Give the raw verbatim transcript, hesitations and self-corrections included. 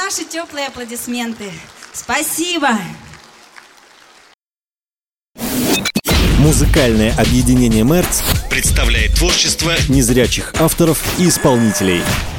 ваши теплые аплодисменты. Спасибо. Музыкальное объединение «Мерц» представляет творчество незрячих авторов и исполнителей.